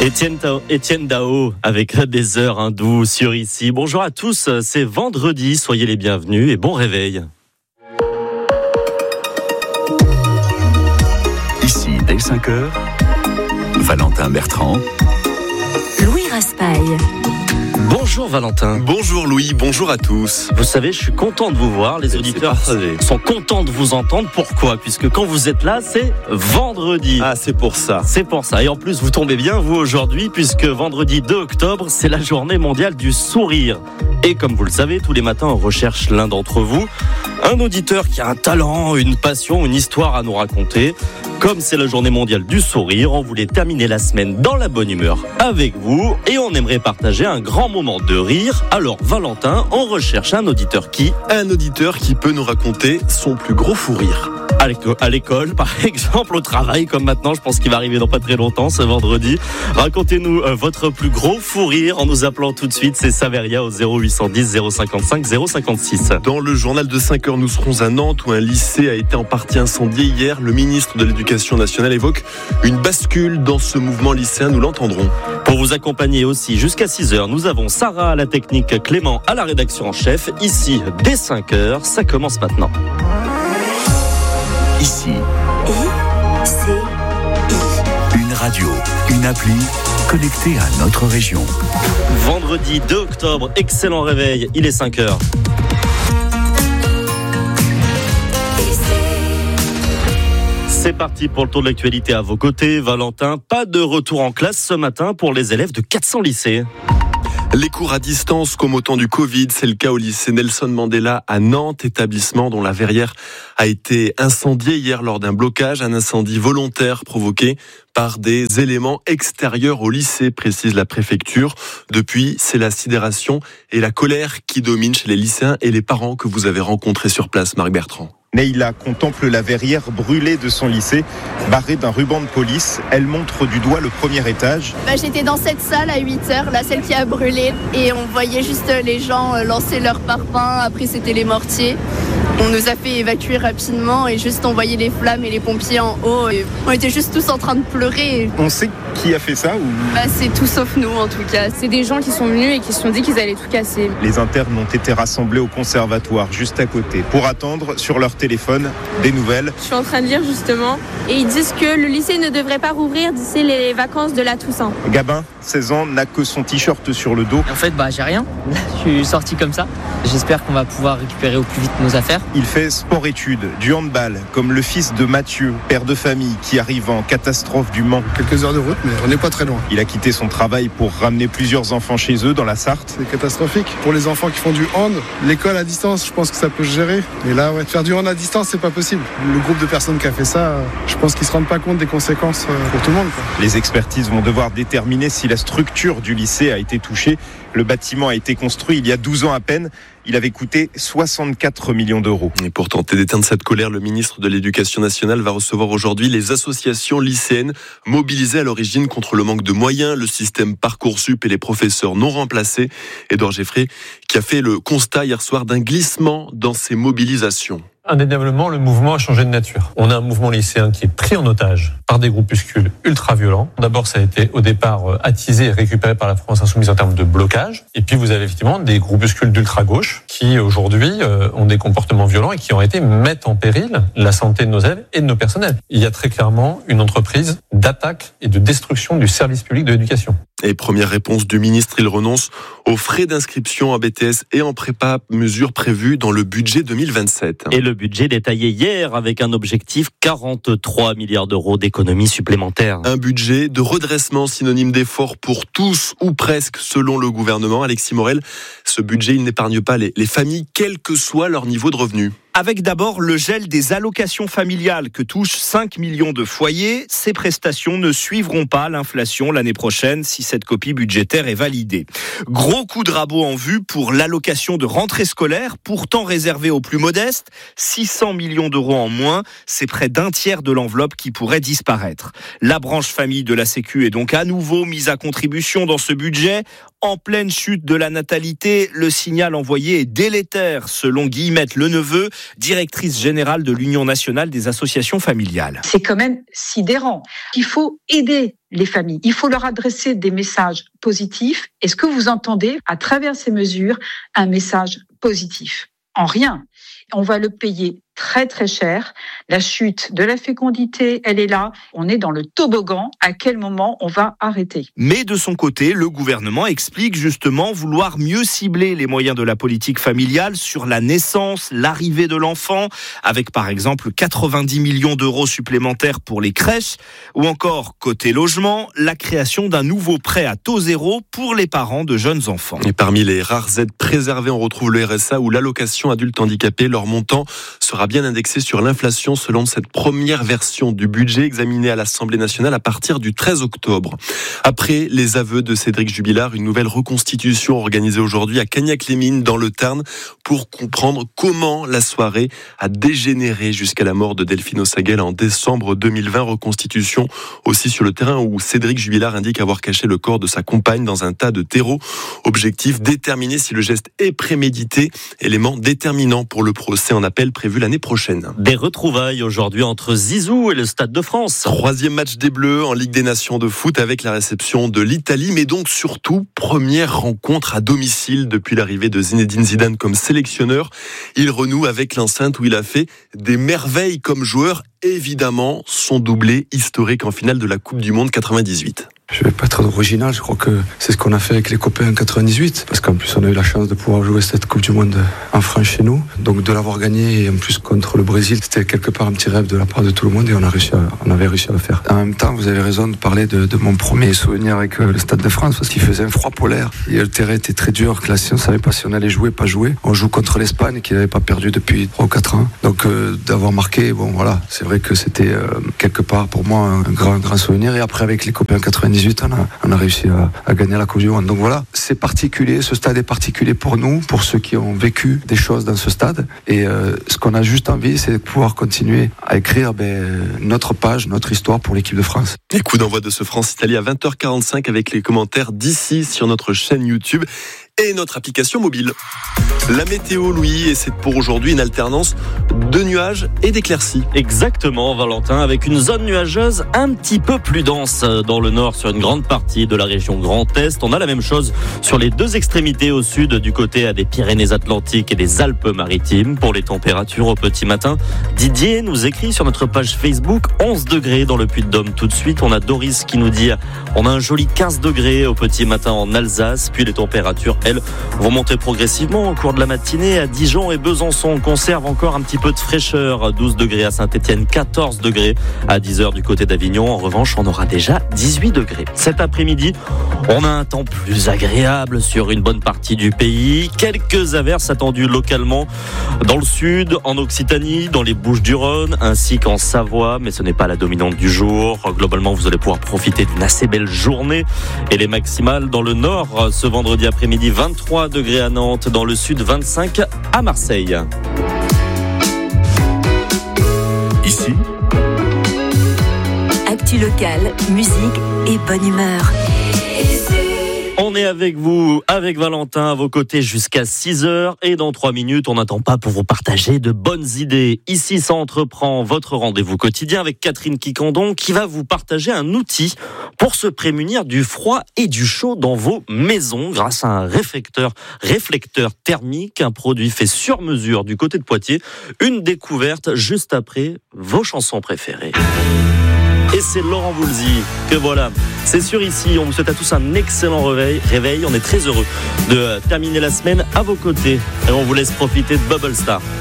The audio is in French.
Étienne Dao avec des heures hindoues sur ici. Bonjour à tous, c'est vendredi, soyez les bienvenus et bon réveil. Ici, dès 5h, Valentin Bertrand, Louis Raspail. Bonjour Valentin. Bonjour Louis, bonjour à tous. Vous savez, je suis content de vous voir. Les auditeurs sont contents de vous entendre. Pourquoi ? Puisque quand vous êtes là, c'est vendredi. Ah, c'est pour ça. C'est pour ça. Et en plus, vous tombez bien, vous, aujourd'hui, puisque vendredi 2 octobre, c'est la journée mondiale du sourire. Et comme vous le savez, tous les matins, on recherche l'un d'entre vous, un auditeur qui a un talent, une passion, une histoire à nous raconter. Comme c'est la journée mondiale du sourire, on voulait terminer la semaine dans la bonne humeur avec vous et on aimerait partager un grand moment de rire. Alors Valentin, on recherche un auditeur qui peut nous raconter son plus gros fou rire. À l'école, par exemple, au travail, comme maintenant, je pense qu'il va arriver dans pas très longtemps, ce vendredi. Racontez-nous votre plus gros fou rire en nous appelant tout de suite. C'est Saveria au 0810 055 056. Dans le journal de 5h, nous serons à Nantes où un lycée a été en partie incendié hier. Le ministre de l'Éducation nationale évoque une bascule dans ce mouvement lycéen. Nous l'entendrons. Pour vous accompagner aussi jusqu'à 6h, nous avons Sarah à la technique, Clément à la rédaction en chef. Ici, dès 5h, ça commence maintenant. Ici, une radio, une appli connectée à notre région. Vendredi 2 octobre, excellent réveil, il est 5h. C'est parti pour le tour de l'actualité à vos côtés. Valentin, pas de retour en classe ce matin pour les élèves de 400 lycées. Les cours à distance comme au temps du Covid, c'est le cas au lycée Nelson Mandela à Nantes, établissement dont la verrière a été incendiée hier lors d'un blocage, un incendie volontaire provoqué par des éléments extérieurs au lycée, précise la préfecture. Depuis, c'est la sidération et la colère qui dominent chez les lycéens et les parents que vous avez rencontrés sur place, Marc Bertrand. Neila contemple la verrière brûlée de son lycée, barrée d'un ruban de police. Elle montre du doigt le premier étage. J'étais dans cette salle à 8h, là, celle qui a brûlé. Et on voyait juste les gens lancer leurs parpaings. Après, c'était les mortiers. On nous a fait évacuer rapidement et juste on voyait les flammes et les pompiers en haut. Et on était juste tous en train de pleurer. On sait qui a fait ça ou... C'est tout sauf nous en tout cas. C'est des gens qui sont venus et qui se sont dit qu'ils allaient tout casser. Les internes ont été rassemblés au conservatoire juste à côté pour attendre sur leur téléphone des nouvelles. Je suis en train de lire justement et ils disent que le lycée ne devrait pas rouvrir d'ici les vacances de la Toussaint. Gabin, 16 ans, n'a que son t-shirt sur le dos. En fait, j'ai rien. Je suis sorti comme ça. J'espère qu'on va pouvoir récupérer au plus vite nos affaires. Il fait sport-études, du handball, comme le fils de Mathieu, père de famille, qui arrive en catastrophe du Mans. Quelques heures de route, mais on n'est pas très loin. Il a quitté son travail pour ramener plusieurs enfants chez eux dans la Sarthe. C'est catastrophique. Pour les enfants qui font du hand, l'école à distance, je pense que ça peut se gérer. Mais là, faire du hand à distance, c'est pas possible. Le groupe de personnes qui a fait ça, je pense qu'ils se rendent pas compte des conséquences pour tout le monde, quoi. Les expertises vont devoir déterminer si la structure du lycée a été touchée. Le bâtiment a été construit il y a 12 ans à peine. Il avait coûté 64 millions d'euros. Et pour tenter d'éteindre cette colère, le ministre de l'Éducation nationale va recevoir aujourd'hui les associations lycéennes mobilisées à l'origine contre le manque de moyens, le système Parcoursup et les professeurs non remplacés. Édouard Geffray qui a fait le constat hier soir d'un glissement dans ces mobilisations. Indéniablement, le mouvement a changé de nature. On a un mouvement lycéen qui est pris en otage par des groupuscules ultra-violents. D'abord, ça a été au départ attisé et récupéré par la France Insoumise en termes de blocage. Et puis, vous avez effectivement des groupuscules d'ultra-gauche qui, aujourd'hui, ont des comportements violents et qui, en réalité, mettent en péril la santé de nos élèves et de nos personnels. Il y a très clairement une entreprise d'attaque et de destruction du service public de l'éducation. Et première réponse du ministre, il renonce aux frais d'inscription en BTS et en prépa, mesure prévue dans le budget 2027. Et le budget détaillé hier avec un objectif 43 milliards d'euros d'économies supplémentaires. Un budget de redressement synonyme d'effort pour tous ou presque selon le gouvernement. Alexis Morel, ce budget, il n'épargne pas les familles, quel que soit leur niveau de revenu. Avec d'abord le gel des allocations familiales que touchent 5 millions de foyers. Ces prestations ne suivront pas l'inflation l'année prochaine si cette copie budgétaire est validée. Gros coup de rabot en vue pour l'allocation de rentrée scolaire, pourtant réservée aux plus modestes. 600 millions d'euros en moins, c'est près d'un tiers de l'enveloppe qui pourrait disparaître. La branche famille de la Sécu est donc à nouveau mise à contribution dans ce budget. En pleine chute de la natalité, le signal envoyé est délétère, selon Guillemette Leneveu, directrice générale de l'Union nationale des associations familiales. C'est quand même sidérant. Il faut aider les familles. Il faut leur adresser des messages positifs. Est-ce que vous entendez, à travers ces mesures, un message positif ? En rien. On va le payer très très cher. La chute de la fécondité, elle est là. On est dans le toboggan. À quel moment on va arrêter ? Mais de son côté, le gouvernement explique justement vouloir mieux cibler les moyens de la politique familiale sur la naissance, l'arrivée de l'enfant, avec par exemple 90 millions d'euros supplémentaires pour les crèches, ou encore, côté logement, la création d'un nouveau prêt à taux zéro pour les parents de jeunes enfants. Et parmi les rares aides préservées, on retrouve le RSA ou l'allocation adulte handicapé. Leur montant sera bien indexé sur l'inflation selon cette première version du budget examinée à l'Assemblée nationale à partir du 13 octobre. Après les aveux de Cédric Jubilard, une nouvelle reconstitution organisée aujourd'hui à Cagnac-les-Mines dans le Tarn pour comprendre comment la soirée a dégénéré jusqu'à la mort de Delphine Osaguel en décembre 2020. Reconstitution aussi sur le terrain où Cédric Jubilard indique avoir caché le corps de sa compagne dans un tas de terreau. Objectif, déterminer si le geste est prémédité, élément déterminant pour le procès en appel prévu l'année prochaine. Des retrouvailles aujourd'hui entre Zizou et le Stade de France. 3e match des Bleus en Ligue des Nations de foot avec la réception de l'Italie, mais donc surtout première rencontre à domicile depuis l'arrivée de Zinedine Zidane comme sélectionneur. Il renoue avec l'enceinte où il a fait des merveilles comme joueur. Évidemment, son doublé historique en finale de la Coupe du Monde 98. Je vais pas être original, je crois que c'est ce qu'on a fait avec les copains en 98, parce qu'en plus on a eu la chance de pouvoir jouer cette Coupe du Monde en France chez nous, donc de l'avoir gagné et en plus contre le Brésil, c'était quelque part un petit rêve de la part de tout le monde et on avait réussi à le faire. En même temps, vous avez raison de parler de mon premier souvenir avec le Stade de France, parce qu'il faisait un froid polaire et le terrain était très dur, que là, si on savait pas si on allait jouer, pas jouer. On joue contre l'Espagne qui n'avait pas perdu depuis 3 ou 4 ans, donc d'avoir marqué, bon voilà, c'est vrai que c'était quelque part pour moi un grand souvenir. Et après avec les copains en 98, on a réussi à gagner la Coupe du Monde. Donc voilà, c'est particulier, ce stade est particulier pour nous, pour ceux qui ont vécu des choses dans ce stade. Et ce qu'on a juste envie, c'est de pouvoir continuer à écrire notre page, notre histoire pour l'équipe de France. Et coup d'envoi de ce France-Italie à 20h45 avec les commentaires d'ici sur notre chaîne YouTube et notre application mobile. La météo, Louis, et c'est pour aujourd'hui une alternance de nuages et d'éclaircies. Exactement, Valentin, avec une zone nuageuse un petit peu plus dense dans le nord sur une grande partie de la région Grand Est. On a la même chose sur les 2 extrémités au sud, du côté des Pyrénées-Atlantiques et des Alpes-Maritimes. Pour les températures au petit matin, Didier nous écrit sur notre page Facebook 11 degrés dans le Puy-de-Dôme. Tout de suite, on a Doris qui nous dit on a un joli 15 degrés au petit matin en Alsace, puis les températures, elles, vont monter progressivement au cours de la matinée. À Dijon et Besançon, on conserve encore un petit peu de fraîcheur. 12 degrés à Saint-Étienne, 14 degrés à 10h du côté d'Avignon. En revanche, on aura déjà 18 degrés. Cet après-midi, on a un temps plus agréable sur une bonne partie du pays. Quelques averses attendues localement dans le sud, en Occitanie, dans les Bouches-du-Rhône, ainsi qu'en Savoie. Mais ce n'est pas la dominante du jour. Globalement, vous allez pouvoir profiter d'une assez belle journée. Et les maximales dans le nord, ce vendredi après-midi, 23 degrés à Nantes, dans le sud 25 à Marseille. Ici, Actu locale, musique et bonne humeur. On est avec vous, avec Valentin à vos côtés jusqu'à 6h et dans 3 minutes, on n'attend pas pour vous partager de bonnes idées. Ici, ça entreprend votre rendez-vous quotidien avec Catherine Quicandon qui va vous partager un outil pour se prémunir du froid et du chaud dans vos maisons grâce à un réflecteur thermique, un produit fait sur mesure du côté de Poitiers. Une découverte juste après vos chansons préférées. Et c'est Laurent Voulzy que voilà. C'est sûr ici, on vous souhaite à tous un excellent réveil. On est très heureux de terminer la semaine à vos côtés. Et on vous laisse profiter de Bubble Star.